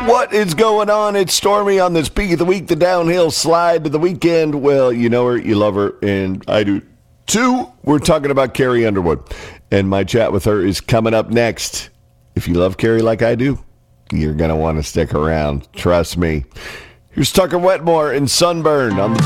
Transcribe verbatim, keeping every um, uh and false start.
What is going on? It's Stormy on this Peak of the Week, the downhill slide to the weekend. Well, you know her, you love her, and I do too. We're talking about Carrie Underwood, and my chat with her is coming up next. If you love Carrie like I do, you're going to want to stick around. Trust me. Here's Tucker Wetmore and Sunburn on the